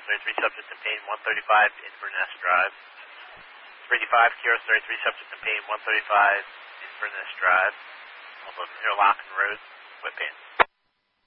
33 subject in pain, 135 Inverness Drive. 385 Kilo 33 subject in pain, 135 Inverness Drive. Also Interlaken Road, Whitpan.